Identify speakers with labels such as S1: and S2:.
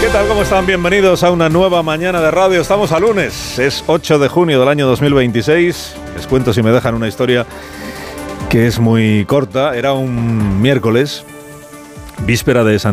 S1: tal? ¿Cómo están? Bienvenidos a una nueva mañana de radio. Estamos a lunes, es 8 de junio del año 2026. Les cuento, si me dejan, una historia que es muy corta. Era un miércoles, víspera de San